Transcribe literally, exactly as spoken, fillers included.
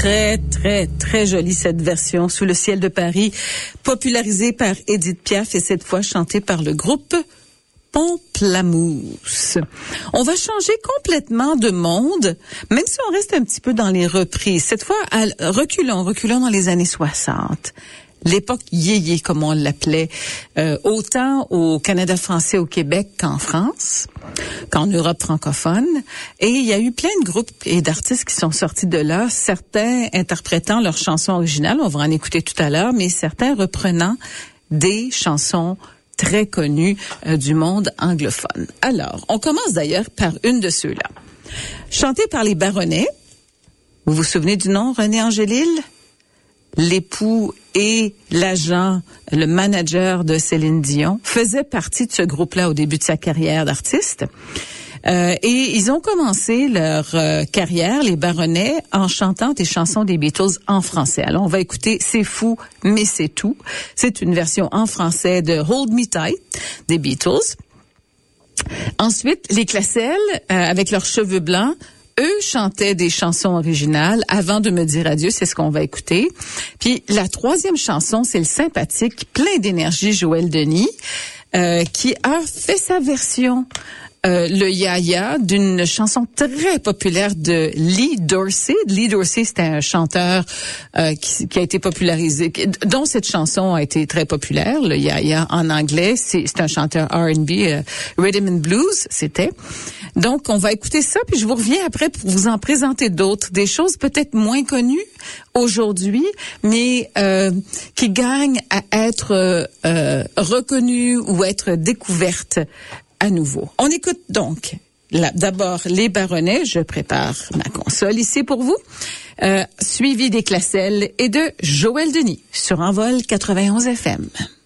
Très, très, très jolie cette version, Sous le ciel de Paris, popularisée par Édith Piaf et cette fois chantée par le groupe Pomplamoose. On va changer complètement de monde, même si on reste un petit peu dans les reprises. Cette fois, à, reculons, reculons dans les années soixante. L'époque yéyé, comme on l'appelait, euh, autant au Canada français, au Québec qu'en France, qu'en Europe francophone. Et il y a eu plein de groupes et d'artistes qui sont sortis de là, certains interprétant leurs chansons originales, on va en écouter tout à l'heure, mais certains reprenant des chansons très connues euh, du monde anglophone. Alors, on commence d'ailleurs par une de ceux-là. Chantée par les Baronnets. Vous vous souvenez du nom, René Angélil? L'époux et l'agent, le manager de Céline Dion, faisaient partie de ce groupe-là au début de sa carrière d'artiste. Euh, et ils ont commencé leur euh, carrière, les Baronnets, en chantant des chansons des Beatles en français. Alors, on va écouter C'est fou, mais c'est tout. C'est une version en français de Hold Me Tight des Beatles. Ensuite, les Classelles, euh, avec leurs cheveux blancs, eux chantaient des chansons originales avant de me dire adieu, c'est ce qu'on va écouter. Puis la troisième chanson, c'est le sympathique, plein d'énergie, Joël Denis, euh, qui a fait sa version, euh, le Yaya, d'une chanson très populaire de Lee Dorsey. Lee Dorsey, c'était un chanteur euh, qui, qui a été popularisé, dont cette chanson a été très populaire, le Yaya en anglais. C'est, c'est un chanteur R and B, euh, Rhythm and Blues, c'était. Donc, on va écouter ça, puis je vous reviens après pour vous en présenter d'autres, des choses peut-être moins connues aujourd'hui, mais euh, qui gagnent à être euh, reconnues ou être découvertes à nouveau. On écoute donc là, d'abord les Baronnets, je prépare ma console ici pour vous, euh, suivi des Classelles et de Joël Denis sur Envol quatre-vingt-onze F M.